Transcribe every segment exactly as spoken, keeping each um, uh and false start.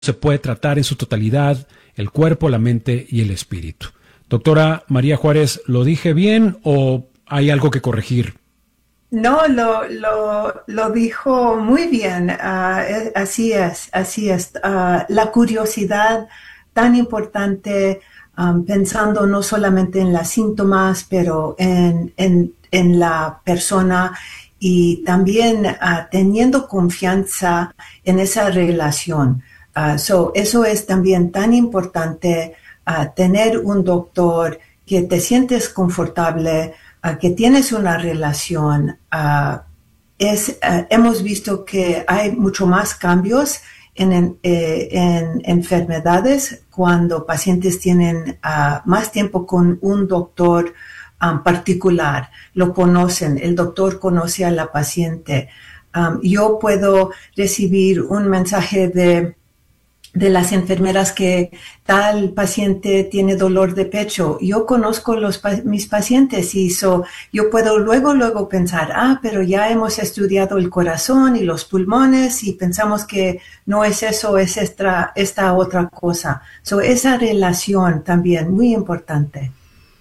se puede tratar en su totalidad el cuerpo, la mente y el espíritu. Doctora María Juárez, ¿lo dije bien o hay algo que corregir? No, lo, lo, lo dijo muy bien. Uh, así es, así es. Uh, la curiosidad tan importante, um, pensando no solamente en los síntomas, pero en, en, en la persona y también uh, teniendo confianza en esa relación. Uh, so, eso es también tan importante, uh, tener un doctor que te sientes confortable, uh, que tienes una relación. Uh, es, uh, hemos visto que hay mucho más cambios en, en, eh, en enfermedades cuando pacientes tienen uh, más tiempo con un doctor um, particular, lo conocen, el doctor conoce a la paciente. Um, yo puedo recibir un mensaje de de las enfermeras que tal paciente tiene dolor de pecho. Yo conozco los, mis pacientes y so, yo puedo luego, luego pensar, ah, pero ya hemos estudiado el corazón y los pulmones y pensamos que no es eso, es esta, esta otra cosa. So, esa relación también muy importante.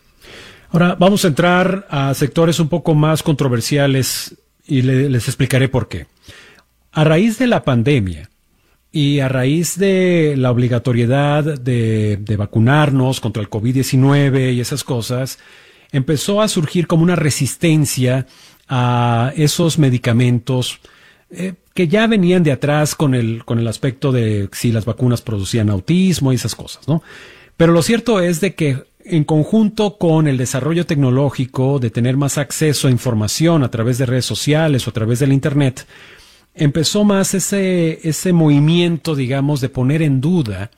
Ahora vamos a entrar a sectores un poco más controversiales y le, les explicaré por qué. A raíz de la pandemia, y a raíz de la obligatoriedad de, de vacunarnos contra el COVID diecinueve y esas cosas, empezó a surgir como una resistencia a esos medicamentos eh, que ya venían de atrás con el, con el aspecto de si las vacunas producían autismo y esas cosas, ¿no? Pero lo cierto es de que en conjunto con el desarrollo tecnológico, de tener más acceso a información a través de redes sociales o a través del Internet, empezó más ese, ese movimiento, digamos, de poner en duda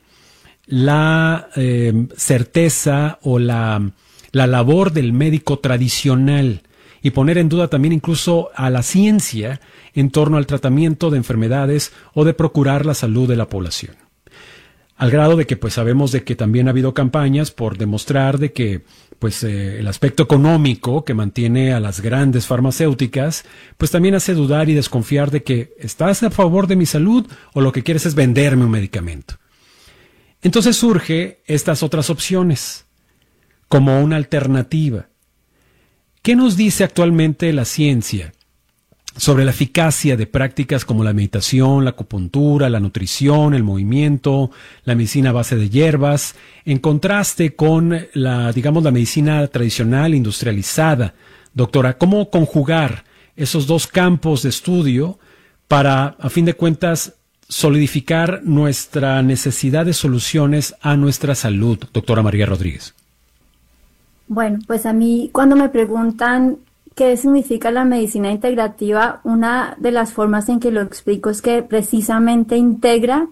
la eh, certeza o la, la labor del médico tradicional y poner en duda también incluso a la ciencia en torno al tratamiento de enfermedades o de procurar la salud de la población. Al grado de que pues sabemos de que también ha habido campañas por demostrar de que pues eh, el aspecto económico que mantiene a las grandes farmacéuticas pues también hace dudar y desconfiar de que ¿estás a favor de mi salud o lo que quieres es venderme un medicamento? Entonces surge estas otras opciones como una alternativa. ¿Qué nos dice actualmente la ciencia sobre la eficacia de prácticas como la meditación, la acupuntura, la nutrición, el movimiento, la medicina a base de hierbas, en contraste con la, digamos, la medicina tradicional industrializada? Doctora, ¿cómo conjugar esos dos campos de estudio para, a fin de cuentas, solidificar nuestra necesidad de soluciones a nuestra salud, doctora María Rodríguez? Bueno, pues a mí cuando me preguntan ¿qué significa la medicina integrativa? Una de las formas en que lo explico es que precisamente integra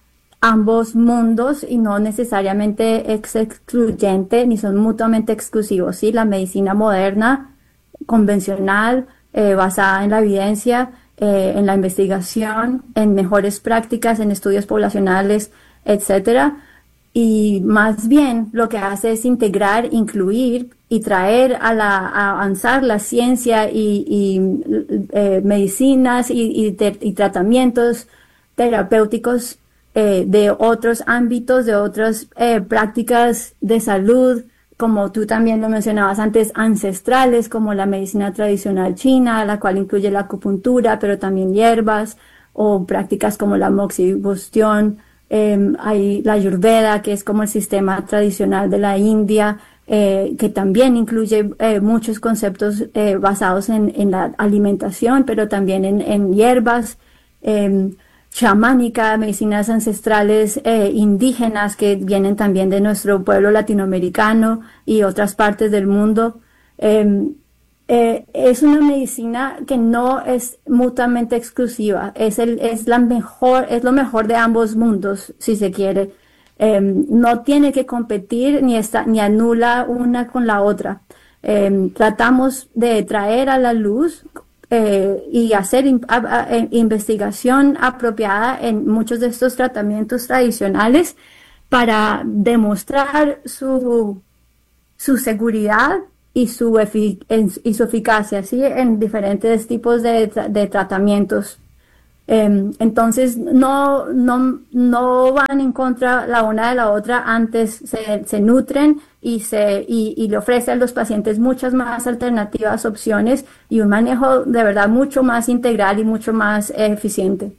ambos mundos y no necesariamente es excluyente ni son mutuamente exclusivos, ¿sí? La medicina moderna, convencional, eh, basada en la evidencia, eh, en la investigación, en mejores prácticas, en estudios poblacionales, etcétera. Y más bien lo que hace es integrar, incluir y traer a, la, a avanzar la ciencia y, y eh, medicinas y, y, te, y tratamientos terapéuticos eh, de otros ámbitos, de otras eh, prácticas de salud, como tú también lo mencionabas antes, ancestrales, como la medicina tradicional china, la cual incluye la acupuntura, pero también hierbas, o prácticas como la moxibustión. Eh, hay la Ayurveda, que es como el sistema tradicional de la India, eh, que también incluye eh, muchos conceptos eh, basados en, en la alimentación, pero también en, en hierbas, eh, chamánica, medicinas ancestrales eh, indígenas que vienen también de nuestro pueblo latinoamericano y otras partes del mundo. Eh, Eh, es una medicina que no es mutuamente exclusiva, es el, es la mejor, es lo mejor de ambos mundos, si se quiere. Eh, no tiene que competir ni está, ni anula una con la otra. Eh, tratamos de traer a la luz eh, y hacer in, a, a, investigación apropiada en muchos de estos tratamientos tradicionales para demostrar su, su seguridad y su, efic y su eficacia, ¿sí? En diferentes tipos de, tra de tratamientos. Eh, entonces, no, no, no van en contra la una de la otra, antes se, se nutren y, se, y, y le ofrece a los pacientes muchas más alternativas, opciones y un manejo de verdad mucho más integral y mucho más eh, eficiente.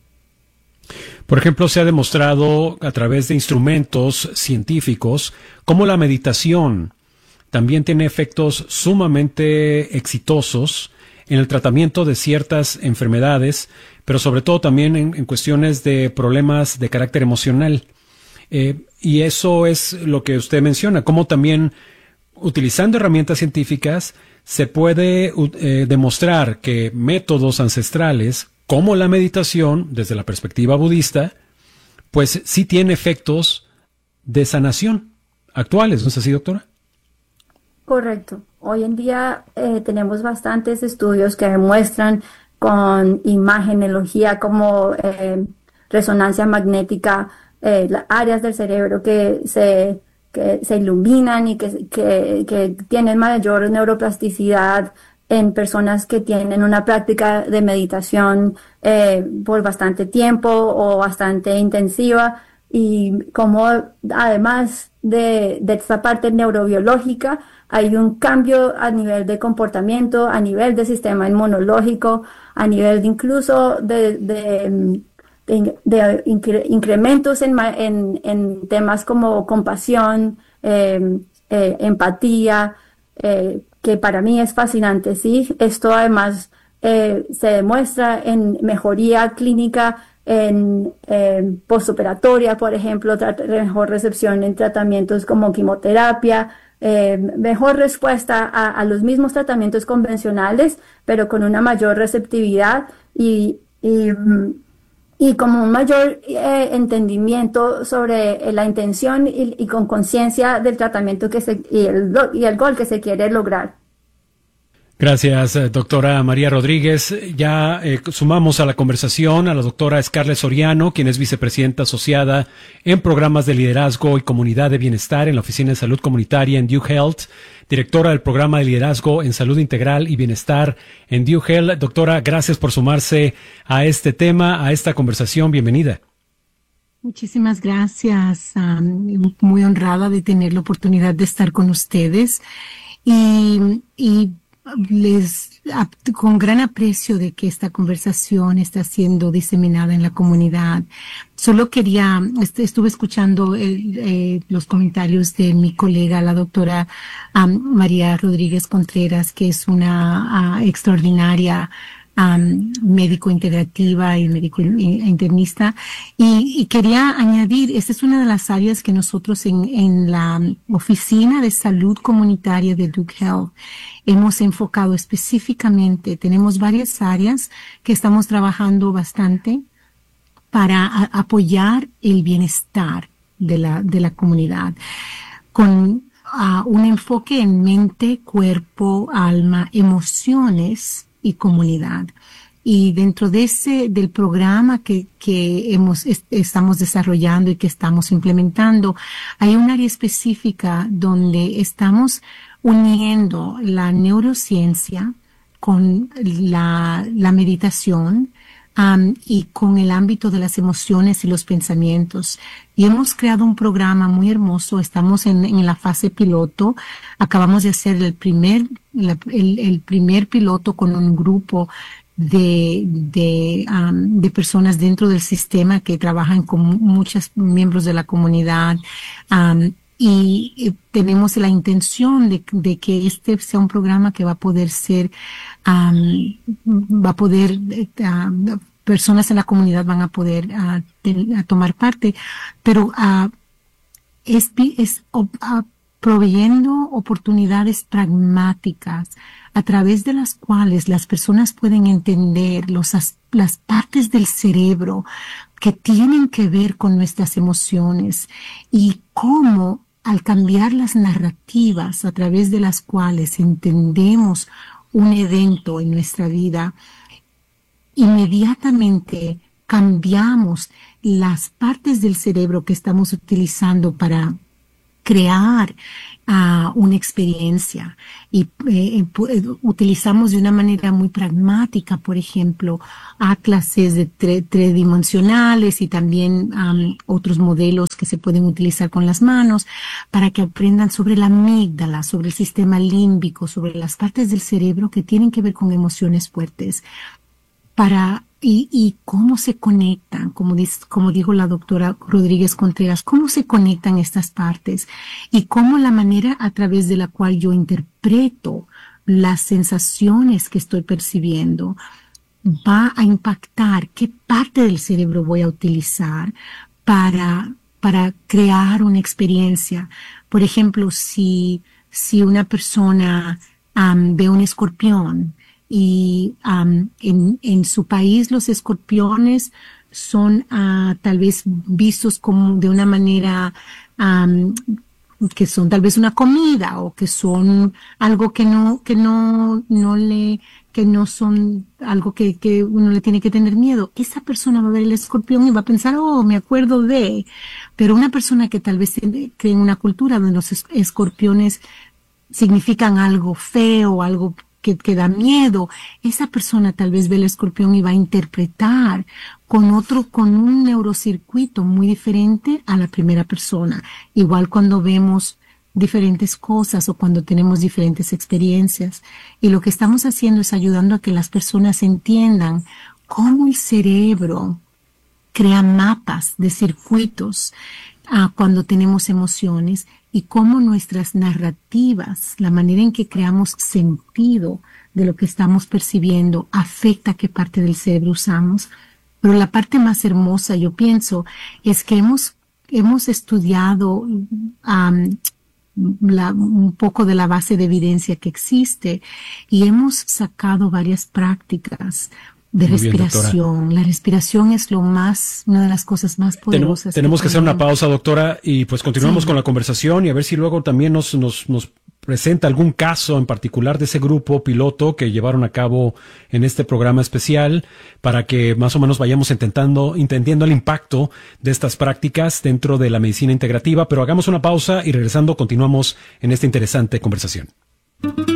Por ejemplo, se ha demostrado a través de instrumentos científicos cómo la meditación también tiene efectos sumamente exitosos en el tratamiento de ciertas enfermedades, pero sobre todo también en, en cuestiones de problemas de carácter emocional. Eh, y eso es lo que usted menciona, cómo también utilizando herramientas científicas se puede eh, demostrar que métodos ancestrales como la meditación, desde la perspectiva budista, pues sí tiene efectos de sanación actuales, ¿no es así, doctora? Correcto. Hoy en día eh, tenemos bastantes estudios que demuestran con imagenología como eh, resonancia magnética, eh, las áreas del cerebro que se, que se iluminan y que, que, que tienen mayor neuroplasticidad en personas que tienen una práctica de meditación eh, por bastante tiempo o bastante intensiva, y como además de, de esta parte neurobiológica hay un cambio a nivel de comportamiento, a nivel del sistema inmunológico, a nivel de incluso de, de, de, de incre, incrementos en, en, en temas como compasión, eh, eh, empatía, eh, que para mí es fascinante, ¿sí? Esto además eh, se demuestra en mejoría clínica, en eh, postoperatoria, por ejemplo, mejor recepción en tratamientos como quimioterapia, eh, mejor respuesta a, a los mismos tratamientos convencionales, pero con una mayor receptividad y, y, y como un mayor eh, entendimiento sobre eh, la intención y, y con conciencia del tratamiento que se, y, el, y el gol que se quiere lograr. Gracias, doctora María Rodríguez. Ya eh, sumamos a la conversación a la doctora Scarlett Soriano, quien es vicepresidenta asociada en programas de liderazgo y comunidad de bienestar en la Oficina de Salud Comunitaria en Duke Health, directora del programa de liderazgo en salud integral y bienestar en Duke Health. Doctora, gracias por sumarse a este tema, a esta conversación. Bienvenida. Muchísimas gracias. Um, muy honrada de tener la oportunidad de estar con ustedes y, y les con gran aprecio de que esta conversación está siendo diseminada en la comunidad. Solo quería, estuve escuchando el, eh, los comentarios de mi colega, la doctora um, María Rodríguez Contreras, que es una uh, extraordinaria Um, médico integrativa y médico internista, y, y quería añadir, esta es una de las áreas que nosotros en, en la Oficina de Salud Comunitaria de Duke Health hemos enfocado específicamente. Tenemos varias áreas que estamos trabajando bastante para a, apoyar el bienestar de la, de la comunidad, con uh, un enfoque en mente, cuerpo, alma, emociones y comunidad. Y dentro de ese, del programa que, que hemos, est estamos desarrollando y que estamos implementando, hay un área específica donde estamos uniendo la neurociencia con la, la meditación, Um, y con el ámbito de las emociones y los pensamientos. Y hemos creado un programa muy hermoso. Estamos en, en la fase piloto. Acabamos de hacer el primer, la, el, el primer piloto con un grupo de, de, um, de personas dentro del sistema que trabajan con muchos miembros de la comunidad. Um, y, y tenemos la intención de, de que este sea un programa que va a poder ser, um, va a poder, uh, personas en la comunidad van a poder uh, de, a tomar parte, pero uh, es, es uh, proveyendo oportunidades pragmáticas a través de las cuales las personas pueden entender los, las partes del cerebro que tienen que ver con nuestras emociones y cómo, al cambiar las narrativas a través de las cuales entendemos un evento en nuestra vida, inmediatamente cambiamos las partes del cerebro que estamos utilizando para crear uh, una experiencia y eh, utilizamos de una manera muy pragmática, por ejemplo, atlases de tre tridimensionales y también um, otros modelos que se pueden utilizar con las manos para que aprendan sobre la amígdala, sobre el sistema límbico, sobre las partes del cerebro que tienen que ver con emociones fuertes, para Y, y cómo se conectan, como, dice, como dijo la doctora Rodríguez Contreras, cómo se conectan estas partes y cómo la manera a través de la cual yo interpreto las sensaciones que estoy percibiendo va a impactar qué parte del cerebro voy a utilizar para, para crear una experiencia. Por ejemplo, si, si una persona um, ve un escorpión, y um, en, en su país los escorpiones son uh, tal vez vistos como de una manera um, que son tal vez una comida o que son algo que no que no no le que no son algo que, que uno le tiene que tener miedo. Esa persona va a ver el escorpión y va a pensar, oh, me acuerdo de, pero una persona que tal vez cree en una cultura donde los escorpiones significan algo feo, algo Que, que da miedo, esa persona tal vez ve el escorpión y va a interpretar con otro, con un neurocircuito muy diferente a la primera persona. Igual cuando vemos diferentes cosas o cuando tenemos diferentes experiencias. Y lo que estamos haciendo es ayudando a que las personas entiendan cómo el cerebro crea mapas de circuitos uh, cuando tenemos emociones y cómo nuestras narrativas, la manera en que creamos sentido de lo que estamos percibiendo, afecta qué parte del cerebro usamos. Pero la parte más hermosa, yo pienso, es que hemos, hemos estudiado um, la, un poco de la base de evidencia que existe y hemos sacado varias prácticas de Muy respiración. Bien, la respiración es lo más, una de las cosas más poderosas. Tenemos, tenemos que, que hacer una pausa, doctora, y pues continuamos sí. con la conversación y a ver si luego también nos, nos, nos presenta algún caso en particular de ese grupo piloto que llevaron a cabo en este programa especial para que más o menos vayamos intentando, entendiendo el impacto de estas prácticas dentro de la medicina integrativa. Pero hagamos una pausa y regresando continuamos en esta interesante conversación.